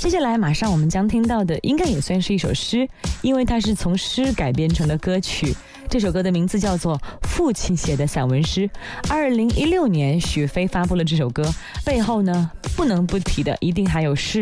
接下来马上我们将听到的应该也算是一首诗，因为它是从诗改编成的歌曲。这首歌的名字叫做《父亲写的散文诗》。2016年许飞发布了这首歌，背后呢不能不提的一定还有诗